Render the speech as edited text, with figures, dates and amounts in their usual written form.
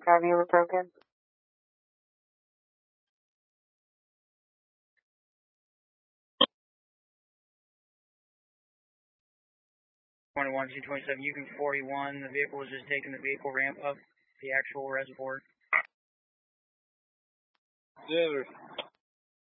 copy, you were broken. 21, 227, UP 41. The vehicle was just taking the vehicle ramp up the actual reservoir. Yeah.